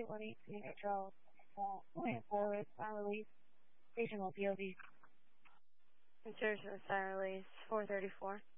118 Charles, moving forward, sign release, station will POV. Insertion sign release 434.